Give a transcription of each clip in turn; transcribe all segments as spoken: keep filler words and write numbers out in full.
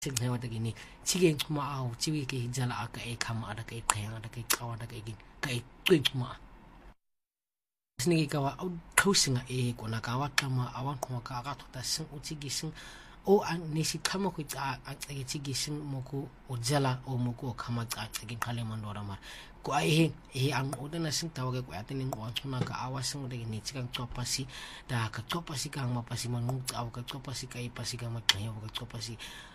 Signawa da gini chige kuma a chiwi ke jala aka e kama ada ke kaya ada ke kawa ada ke gin kai twin kuma sini ke kawa au kausinga e kona kawa kama awan kuma ka aka tota sing uchigi sing o an nisi kama ku a ke chigi sing moku o jala o moku o kama ka ke kale mandora mar ko ai he an odana sing tawa ke ko atini ko tuna ka awa sing de ni chikan chopasi da ka chopasi ka ma pasi manu au ka chopasi kai pasi ka ma kaya ka chopasi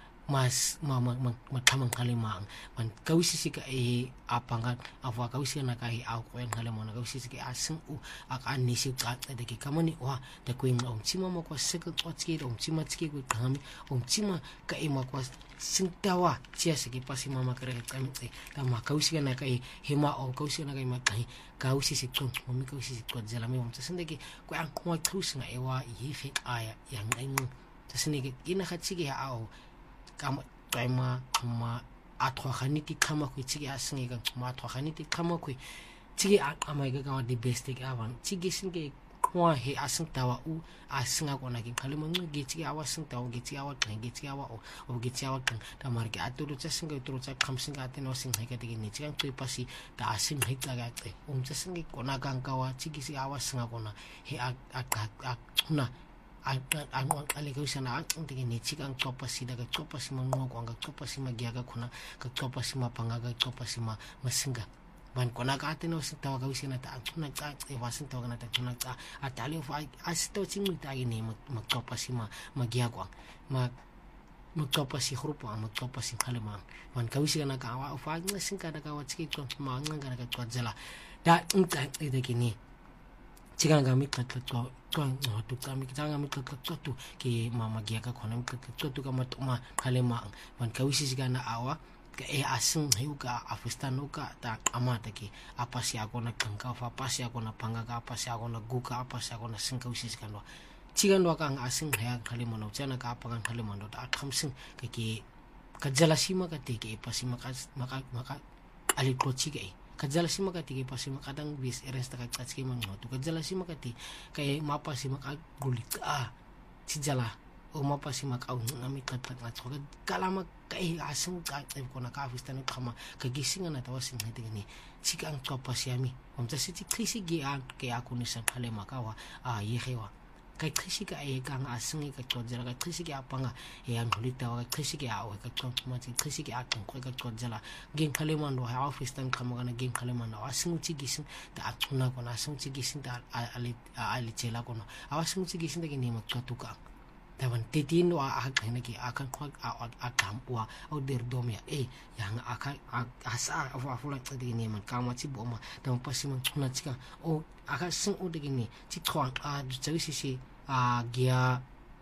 mas mama matamang kalimang man kawisi sika e apangan awa kawisi na kai au ko en halemona kawisi sika asing u aka nisi ka de ki kamani wa de kuin om chima mo ko sika tsotski om chima tski ku kami om chima ka e ma ko sintawa chia siki pasi mama kare kami ta ma kawisi na kai hema o kawisi na kai ma kai kawisi sikon mo kawisi sikon jala mi om tsende ki ko an ko kawisi na e wa yi fe aya yang ai mo tsene ki ina khatsi ki au kama kaima ma atwa khaniti kama ku chigi asinge ka ma atwa khaniti kama ku chigi ama ga ka the best ke awan chigi singe kwa he asing tawa u asinga kona ki khale mo ngi chigi awa sing tawa gi chigi awa kan gi chigi awa o o gi chigi awa kan ta mar ke aturu cha singe turu cha kham singa aten o sing he ka de ni chigi tu pasi ta asing he ta ga te um cha singe kona kan ka wa chigi si awa singa kona he a a a na ang kali ko sana ang tingin ni chikang chopasi daga chopasi mango ko ang chopasi magiaga kuna ka chopasi mapangaga chopasi ma masinga ban kona ka atin o sintawa ka wisina ta tuna ta e wasin tawa na ta tuna ta atali fa asito chingmi ta ini mag chopasi ma magiaga ma mag chopasi grupo mag chopasi kalima man ka wisina ka wa fa singa daga wa chiki ko ma nganga daga twajala da inta ide kini chigang gamit ka to tuang no tu kami kita kami ke tu ke mama gia ka khona ke tu ka matuma kalema man kawisi sigana awa ke e asing hiuka afistan uka ta amata ke apa si ako na kangka fa apa si ako na pangaga apa si ako na guka apa si ako na sing kawisi sigana chigan wa kang asing haya kalema no chana ka apangan kalema no ta khamsing ke ke kajalasima ka te ke pasima ka maka maka ali kochi ke kajala si makati kay pasi makadang bis eres ta kachki man to kajala si makati kay mapa si makagulit ah si jala o mapa si makaw ngami katat at so kalama kay asang ka ko na kafistan kama kagisingan na tawasin hiti ni sika ang topa si ami om ta si krisi gi ang kay ako ni san hale makawa ah yehewa kay krisi ka ay kang asang ka chojala kay krisi ki apanga e ang hulita wa krisi ki aw ka choma ti krisi ki akong ko ka chojala geng kaleman do ha office tan kamo kana geng kaleman na asang chi gisin ta atuna ko na asang chi gisin ta ali ali chela ko na asang chi gisin ta kini mak chotuka taban titin wa ak na ki akan ko akam wa o der domya e yang aka asa afu afu la tadi ni man kama chi boma ta pasi man chuna chika o aka sing o de ni chi thwang a ju si si a gia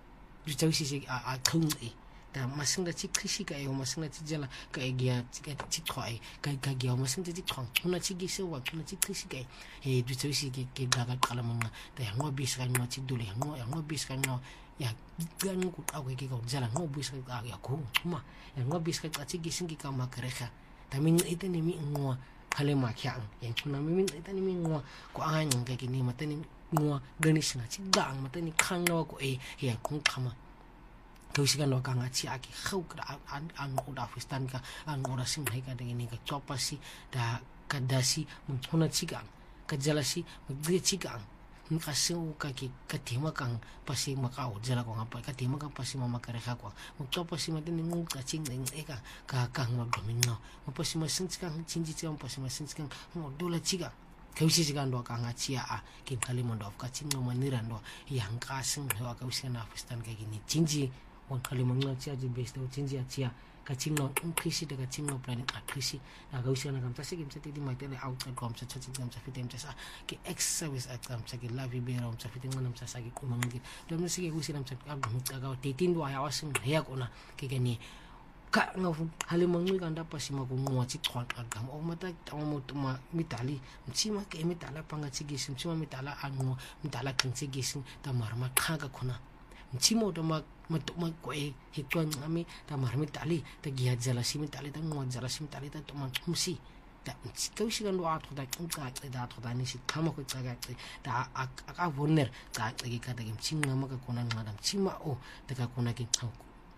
ju si si a thung e ta masing da chi krisi ka e masing da chi jala ka e gia chi thwai ka ka gia masing da chi thwang chuna chi gi se wa chuna chi krisi ka e ju si ki ki daga kalamang ta ngo bis ka ngo chi dule ngo ngo bis ka ngo ya gan ku aw ke ko jala ngo bis ka ya ko ma ya ngo bis ka chi gi sing ki ka ma kreha tamin ite ni mi ngo hale ma kya yang kuna mi min ite ni mi ngo ko ang yang ke ni mata ni ngo ganis na chi dang mata ni khang no ko e ya kong khama kawisikan lo ka nga chi aki khaw ka an an ko da fistan ka an ora sing hai ka de ni ka chopasi da kadasi mun thona chi ka ka jalasi mugde chi ka nkasu ka ki katima kang pasi makao jala ko nga pa katima kang pasi mama kareha ko mugto pasi matin ngung ka ching ning eka ka kang magdomin no mapasi masing kang chinji chang pasi masing kang mo dola chiga kawisi sigan do ka nga chia a kin kalimon do ka ching no maniran do yang ka sing ho ka wisi na fistan ka gini chinji on kalimon na chia ji best do chinji a chia ka ching no krisi de ka ching no planet a krisi na kawisi na kam tasi kim chati di mai tele out ka kom sa chati kam sa fitem sa ki ex service at kam sa ki lavi be rom sa fitem nam sa sa ki kumang ki dom sige kawisi nam sa ka ka titin do ayawas ng hayak ona ki gani ka nga halimang ngi kanda pa si magumuwa chi twang agam o mata tama mo tuma mitali mchima ke mitala panga chigisim chima mitala ango mitala kan chigisim tamar ma khaga khona mchimo do ma matuma ko e hitwan ami tamar mitali ta giya jala si mitali ta ngo jala si mitali ta tuma musi ta kawisi kan do ato da kan ka da ato da ni si kama ko tsaga ta aka bonner ta gi ka ta gi chinga ma ka kona ngadam chima o ta ka kona ki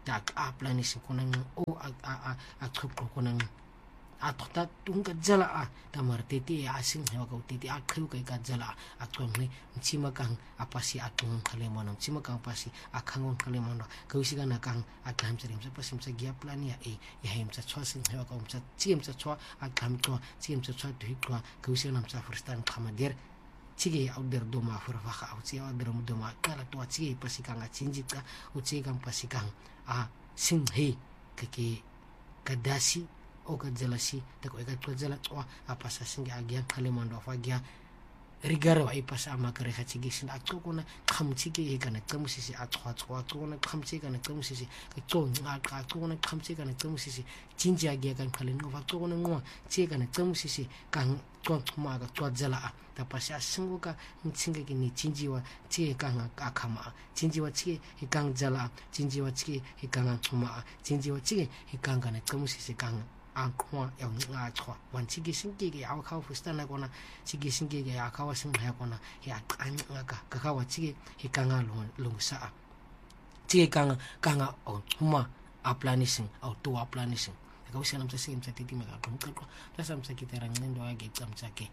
ta a planising kunang o a a a tshoko kunang a tota tunga jala a tamartiti a sing hewa ka titi a khiu kai ka jala a tongni chima kang apasi a tung khale mono chima kang pasi a khangon khale mono kausiga na kang a tham chirim sa pasim sa gya plania e ya hem sa chwa sing hewa ka um sa chim sa chwa a tham to chim sa chwa dhi kwa kausiga nam sa furstan khamader chige out der doma furfa kha out chi out der doma kala to chige pasi kang a chinjit ka u chige kang pasi kang a sing he ke kadasi o ka jalasi ta ko ka jala to apa sa singa agya khale mando fa gya rigara wa ipasa ama kare khachigi sin a to kona khamchigi e kana kamusisi a chwa chwa to kona khamchi kana kamusisi ka to nga ka to kona khamchi kana kamusisi jinja agya kan khale no fa to kona ngwa che kana kamusisi kan to ma ka to jala a ta pasha singo ka nsinga ki ni jinjiwa che kan ka khama jinjiwa che e kan jala jinjiwa che e kan chuma jinjiwa che e kan kana kamusisi kan ang kwa yang nga chwa wan chigi singi ge aw khaw fustana kona chigi singi ge ya khaw sing ha kona ya an nga ka ka khaw chigi hi kanga long long sa chigi kanga kanga o huma a planising au to a planising ka wisa nam sa sim sa titi ma ka ko ko ta sam sa kitara ngendo age tsam sa ke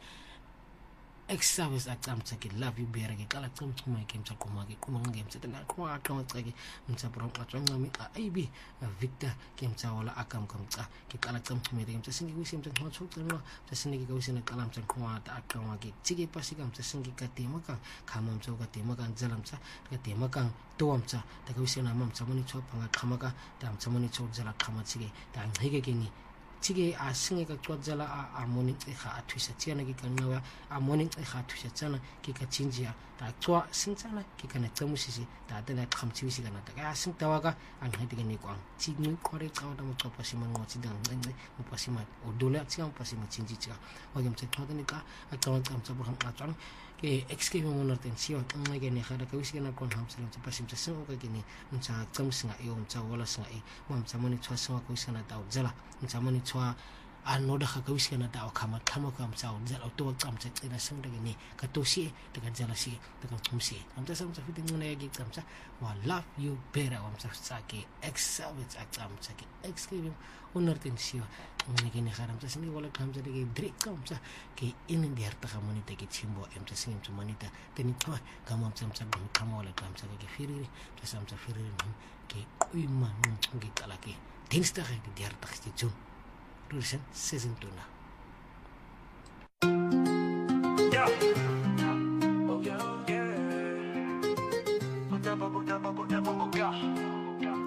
ex-service at am tsaki love you bear ge kala tsum tsum ke mtsa kuma ge kuma nge mtsa tana kwa ka tsaki mtsa bro ka tsanga mi a ibi victor ke mtsa wala akam kam tsa ke kala tsum tsum ge mtsa singi wisim tsa ma chok tsa mtsa singi ge wisina kala mtsa kwa ta akama ge chige pasi kam mtsa singi ka tema ka khama mtsa ka tema ka jalam tsa ka tema ka to mtsa ta ge wisina mam tsa moni chok panga khama ka ta mtsa moni chok jala khama chige ta ngege ge ni chige a singe ka twajala a amoni kha athisa chiana ki kanwa amoni kha athisa chana ki ka chinjia ta chwa singchana ki kana chamusisi ta ta na khamchi wisi kana ta ka sing tawaga an hati ni kwang chi ni khore chaw da mo chopasi man ngo chi dang ne mo pasima o dola chi am pasima chinji chi wa gem che thota ni ka a chaw cham cha bu ham achang ke excuse mo na ten siwa ngai ge ne khada ka wisi kana kon ham sing pasim cha sing o ka ni mcha chamsinga e um cha wala singa e mo mcha moni chwa singa ko sina ta jala mcha moni chwa anoda ka kawis kana ta khama khama kam chau jal auto kam cha ina sang de ni ka to si de ka jala si de ka tum si am ta sam sa fiting na yagi kam cha wa love you better am sa sa ke ex savage am cha ke ex ke unar tin si ni ke ni kharam cha singi wala kam cha de ke drink kam cha ke in de harta khamani te ke chimbo am cha singim cha manita te ni to kam am cha cha kam wala kam cha ke firiri cha sam cha firiri ke uima ngi kala ke dinsta ke de harta ke chum Rusen season two na.